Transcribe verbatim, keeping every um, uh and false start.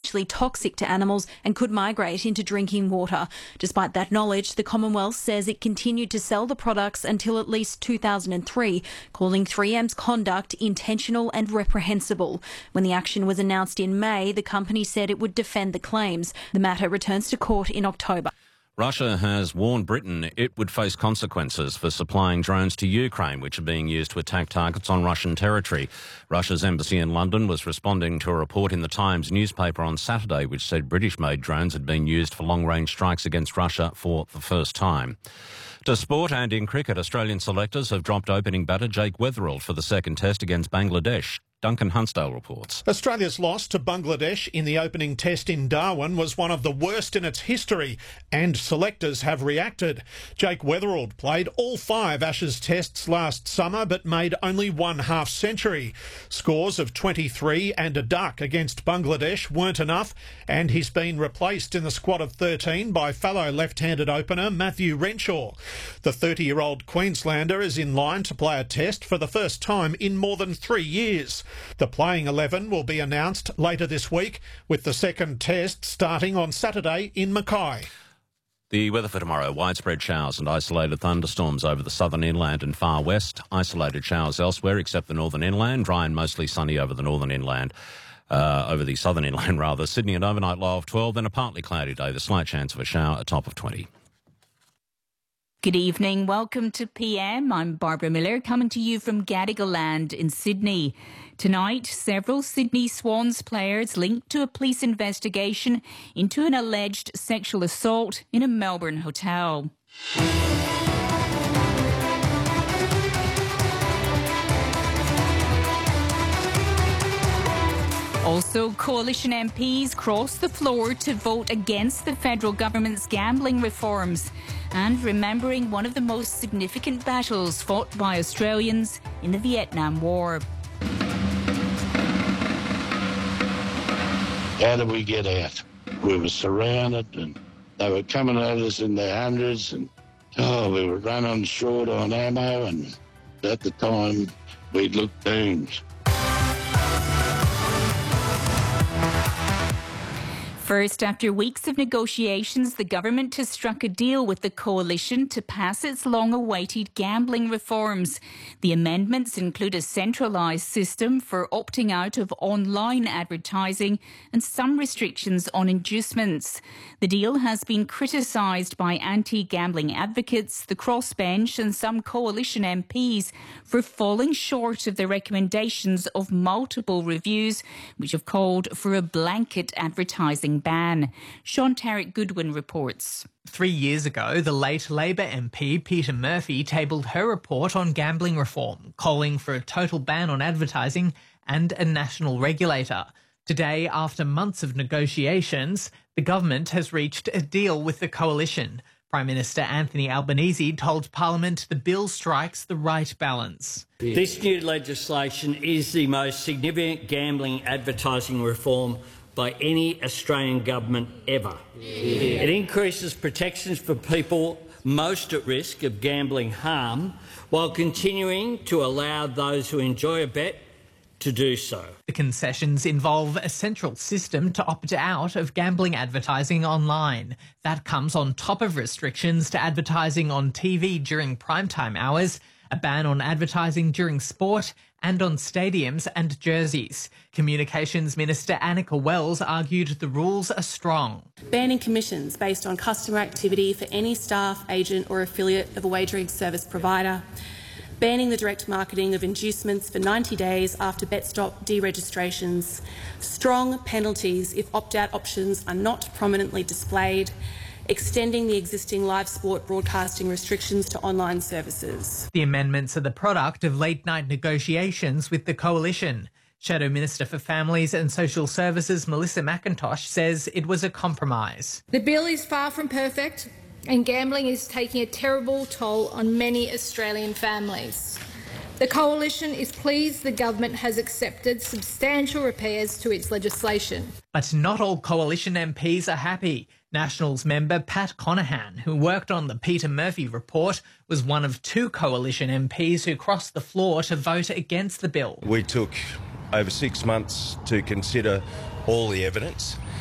potentially toxic to animals and could migrate into drinking water. Despite that knowledge, the Commonwealth says it continued to sell the products until at least two thousand three, calling three M's conduct intentional and reprehensible. When the action was announced in May, the company said it would defend the claims. The matter returns to court in October. Russia has warned Britain it would face consequences for supplying drones to Ukraine, which are being used to attack targets on Russian territory. Russia's embassy in London was responding to a report in the Times newspaper on Saturday which said British-made drones had been used for long-range strikes against Russia for the first time. To sport, and in cricket, Australian selectors have dropped opening batter Jake Weatherald for the second test against Bangladesh. Duncan Hunsdale reports. Australia's loss to Bangladesh in the opening test in Darwin was one of the worst in its history, and selectors have reacted. Jake Weatherald played all five Ashes tests last summer but made only one half-century. Scores of twenty-three and a duck against Bangladesh weren't enough, and he's been replaced in the squad of thirteen by fellow left-handed opener Matthew Renshaw. The thirty-year-old Queenslander is in line to play a test for the first time in more than three years. The playing eleven will be announced later this week, with the second test starting on Saturday in Mackay. The weather for tomorrow: widespread showers and isolated thunderstorms over the southern inland and far west. Isolated showers elsewhere except the northern inland. Dry and mostly sunny over the northern inland. Uh, over the southern inland, rather. Sydney, an overnight low of twelve, then a partly cloudy day. The slight chance of a shower, a top of twenty. Good evening. Welcome to P M. I'm Barbara Miller, coming to you from Gadigal Land in Sydney. Tonight, several Sydney Swans players linked to a police investigation into an alleged sexual assault in a Melbourne hotel. Also, Coalition M Ps crossed the floor to vote against the federal government's gambling reforms, and remembering one of the most significant battles fought by Australians in the Vietnam War. How did we get out? We were surrounded and they were coming at us in their hundreds, and oh, we were running short on ammo, and at the time we looked doomed. First, after weeks of negotiations, the government has struck a deal with the Coalition to pass its long-awaited gambling reforms. The amendments include a centralised system for opting out of online advertising and some restrictions on inducements. The deal has been criticised by anti-gambling advocates, the crossbench and some Coalition M Ps for falling short of the recommendations of multiple reviews, which have called for a blanket advertising ban. Sean Tarrant Goodwin reports. Three years ago, the late Labor M P Peter Murphy tabled her report on gambling reform, calling for a total ban on advertising and a national regulator. Today, after months of negotiations, the government has reached a deal with the Coalition. Prime Minister Anthony Albanese told Parliament the bill strikes the right balance. This new legislation is the most significant gambling advertising reform by any Australian government ever. Yeah. It increases protections for people most at risk of gambling harm, while continuing to allow those who enjoy a bet to do so. The concessions involve a central system to opt out of gambling advertising online. That comes on top of restrictions to advertising on T V during primetime hours, a ban on advertising during sport and on stadiums and jerseys. Communications Minister Annika Wells argued the rules are strong. Banning commissions based on customer activity for any staff, agent or affiliate of a wagering service provider. Banning the direct marketing of inducements for ninety days after BetStop deregistrations. Strong penalties if opt-out options are not prominently displayed. Extending the existing live sport broadcasting restrictions to online services. The amendments are the product of late-night negotiations with the Coalition. Shadow Minister for Families and Social Services Melissa McIntosh says it was a compromise. The bill is far from perfect, and gambling is taking a terrible toll on many Australian families. The Coalition is pleased the government has accepted substantial repairs to its legislation. But not all Coalition M Ps are happy. Nationals member Pat Conahan, who worked on the Peter Murphy report, was one of two Coalition M Ps who crossed the floor to vote against the bill. We took over six months to consider all the evidence